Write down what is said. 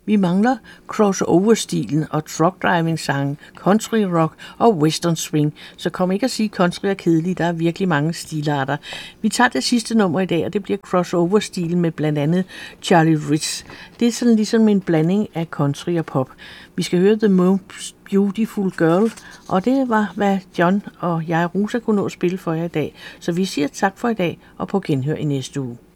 Vi mangler crossover-stilen og truck-driving-sange, country rock og western swing, så kom ikke at sige country er kedelig, der er virkelig mange stilarter. Vi tager det sidste nummer i dag, og det bliver crossover-stilen med blandt andet Charlie Rich. Det er sådan ligesom en blanding af country og pop. Vi skal høre The Most Beautiful Girl, og det var, hvad John og jeg, Rosa, kunne nå at spille for jer i dag. Så vi siger tak for i dag, og på genhør i næste uge.